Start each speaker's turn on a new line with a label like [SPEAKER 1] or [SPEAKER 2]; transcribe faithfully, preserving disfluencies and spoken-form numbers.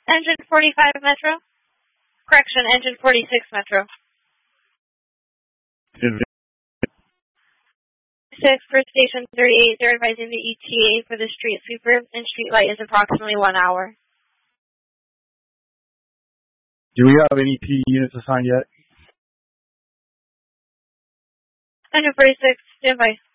[SPEAKER 1] Engine forty-five Metro. Correction, engine forty-six Metro. Six for station thirty-eight, they're advising the E T A for the street sweeper and street light is approximately one hour.
[SPEAKER 2] Do we have any P units assigned yet?
[SPEAKER 1] Engine forty-six, stand by.